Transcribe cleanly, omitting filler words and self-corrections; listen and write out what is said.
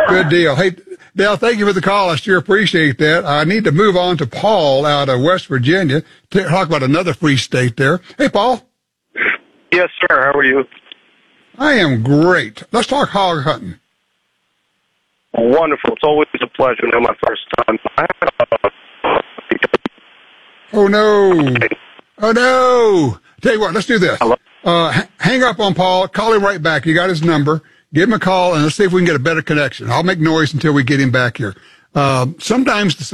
Good deal. Hey, Dale, thank you for the call. I sure appreciate that. I need to move on to Paul out of West Virginia to talk about another free state there. Hey, Paul. Yes, sir. How are you? I am great. Let's talk hog hunting. Wonderful. It's always a pleasure. Now, my first time. Oh, no. Oh, no. Tell you what, let's do this. Hello? Hang up on Paul. Call him right back. You got his number. Give him a call, and let's see if we can get a better connection. I'll make noise until we get him back here. Sometimes the